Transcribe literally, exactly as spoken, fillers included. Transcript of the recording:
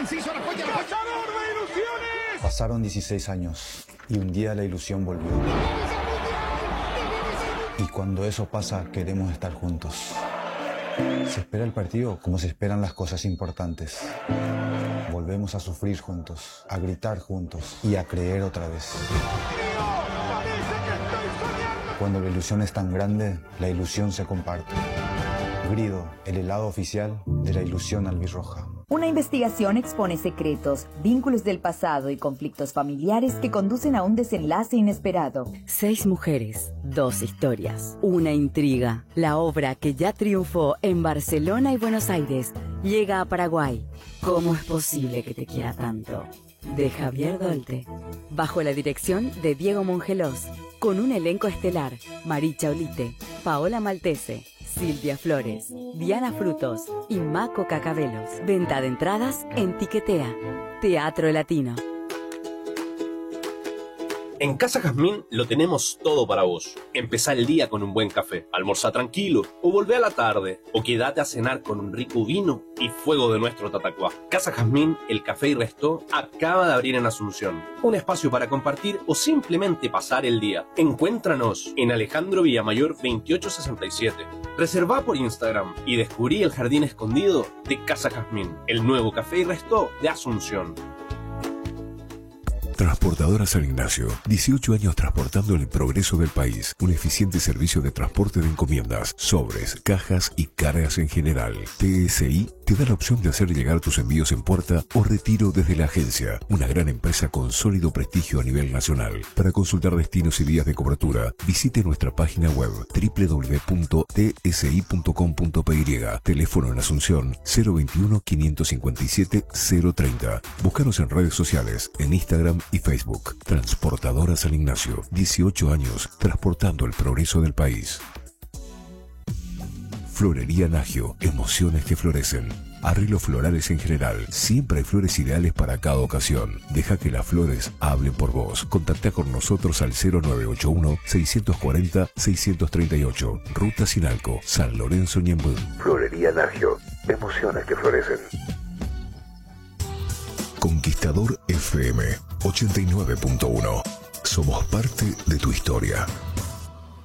Enciso, la joya, la joya. ¡Cazador de ilusiones! Pasaron dieciséis años y un día la ilusión volvió. Y cuando eso pasa, queremos estar juntos. Se espera el partido como se esperan las cosas importantes. Volvemos a sufrir juntos, a gritar juntos y a creer otra vez. Cuando la ilusión es tan grande, la ilusión se comparte. Grido, el helado oficial de la ilusión albirroja. Una investigación expone secretos, vínculos del pasado y conflictos familiares que conducen a un desenlace inesperado. Seis mujeres, dos historias, una intriga. La obra que ya triunfó en Barcelona y Buenos Aires llega a Paraguay. ¿Cómo es posible que te quiera tanto? De Javier Dolte. Bajo la dirección de Diego Mongelos. Con un elenco estelar: Maricha Olite, Paola Maltese, Silvia Flores, Diana Frutos y Maco Cacabelos. Venta de entradas en Tiquetea. Teatro Latino. En Casa Jazmín lo tenemos todo para vos. Empezá el día con un buen café, almorzá tranquilo, o volvé a la tarde, o quedate a cenar con un rico vino y fuego de nuestro tatacuá. Casa Jazmín, el café y resto, acaba de abrir en Asunción. Un espacio para compartir o simplemente pasar el día. Encuéntranos en Alejandro Villamayor veintiocho sesenta y siete. Reservá por Instagram y descubrí el jardín escondido de Casa Jazmín, el nuevo café y resto de Asunción. Transportadora San Ignacio, dieciocho años transportando el progreso del país. Un eficiente servicio de transporte de encomiendas, sobres, cajas y cargas en general. T S I te da la opción de hacer llegar tus envíos en puerta o retiro desde la agencia. Una gran empresa con sólido prestigio a nivel nacional. Para consultar destinos y días de cobertura, visite nuestra página web doble u doble u doble u punto t s i punto com punto p y. Teléfono en Asunción cero veintiuno, quinientos cincuenta y siete, cero treinta. Búscanos en redes sociales, en Instagram y Facebook. Transportadora San Ignacio, dieciocho años transportando el progreso del país. Florería Nagio, emociones que florecen. Arreglos florales en general. Siempre hay flores ideales para cada ocasión. Deja que las flores hablen por vos. Contacta con nosotros al cero nueve ocho uno, seis cuatro cero, seis tres ocho. Ruta Sinalco, San Lorenzo, Ñemby. Florería Nagio, emociones que florecen. Conquistador F M ochenta y nueve punto uno. Somos parte de tu historia.